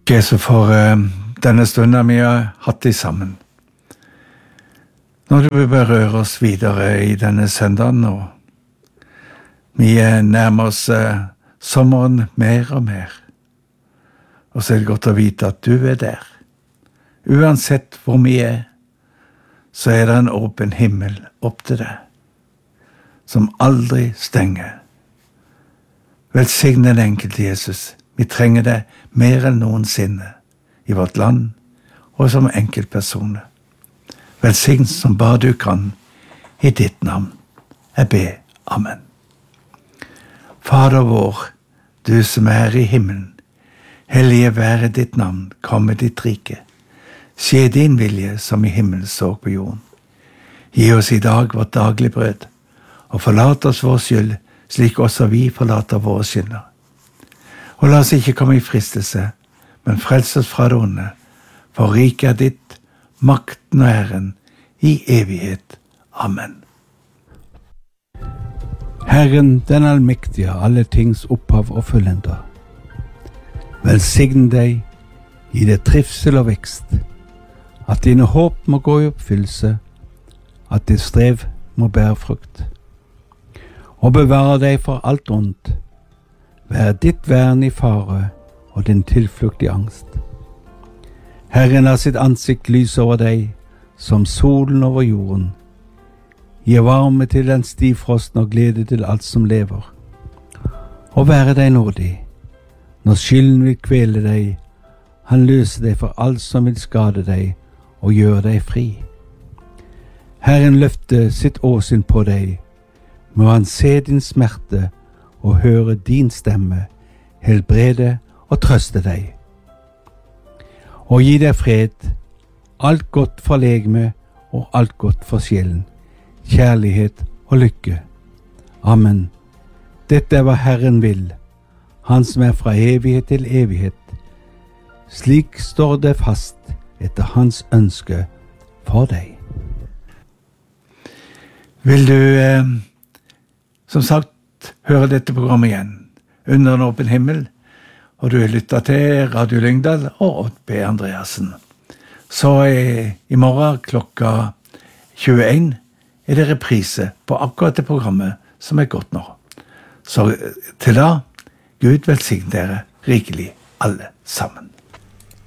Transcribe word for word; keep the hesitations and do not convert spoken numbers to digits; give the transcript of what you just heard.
Jesus, for uh, denne stunden vi har hatt i sammen. Når du vil berøre oss videre i denne søndagen, og vi nærmer oss uh, sommeren mer og mer, og så er det godt å vite at du er der. Uansett hvor vi er, så er det en åpen himmel opp til deg, som aldri stenger. Velsigne den enkelte Jesus. Vi trenger det mer enn noensinne i vårt land og som enkeltpersoner. Velsign som bare du kan i ditt navn. Jeg ber. Amen. Fader vår, du som er i himmelen, hellige være ditt navn, komme ditt rike. Skje din vilje som i himmelen så på jorden. Gi oss i dag vårt daglige brød, og forlat oss vår skyld, slik også vi forlater våre skyldnere. Og la oss ikke komme i fristelse, men frels oss fra det onde, for riket er ditt, makten og æren, i evighet. Amen. Herren, den allmektige, alle tings opphav og fullender. Velsign deg, gi deg trivsel og vekst, at dine håp må gå i oppfyllelse, at ditt strev må bære frukt. Og bevare deg for alt ondt, vær ditt vern i fare og din tilflukt i angst. Herren har sitt ansikt lys over deg, som solen over jorden. Gi varme til den stivfrosten og glede til alt som lever. Og være deg nådig, når skylden vil kvele deg, han løser deg for alt som vil skade deg og gjøre deg fri. Herren løfter sitt åsyn på deg, må han se din smerte og høre din stemme, helbrede og trøste deg. Og gi deg fred, alt godt for legeme og alt godt for sjelen, kjærlighet og lykke. Amen. Dette er hva Herren vil, han som er fra evighet til evighet. Slik står det fast etter hans ønske for deg. Vil du, eh, som sagt, høre dette programmet igjen, under en åpen himmel, og du har lyttet til Radio Lyngdal og Odd B. Andreassen. Så i, i morgen klokka tjueen er det reprise på akkurat det programmet som er godt nå. Så til da, Gud velsigne dere rikelig alle sammen.